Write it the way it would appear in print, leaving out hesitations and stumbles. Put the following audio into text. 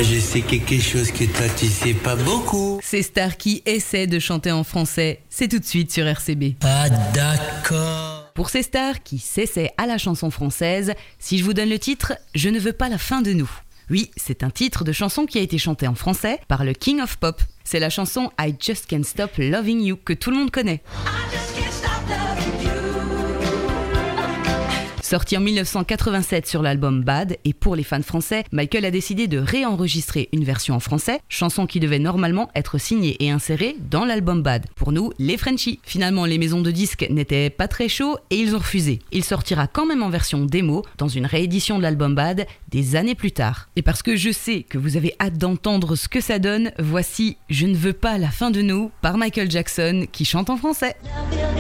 Je sais quelque chose que toi tu sais pas beaucoup. C'est Star qui essaie de chanter en français. C'est tout de suite sur RCB. Ah d'accord. Pour ces stars qui s'essaient à la chanson française, si je vous donne le titre « Je ne veux pas la fin de nous ». Oui, c'est un titre de chanson qui a été chanté en français par le King of Pop. C'est la chanson « I Just Can't Stop Loving You » que tout le monde connaît. Sorti en 1987 sur l'album Bad, et pour les fans français, Michael a décidé de réenregistrer une version en français, chanson qui devait normalement être signée et insérée dans l'album Bad. Pour nous, les Frenchies. Finalement, les maisons de disques n'étaient pas très chauds et ils ont refusé. Il sortira quand même en version démo, dans une réédition de l'album Bad, des années plus tard. Et parce que je sais que vous avez hâte d'entendre ce que ça donne, voici « Je ne veux pas la fin de nous » par Michael Jackson qui chante en français.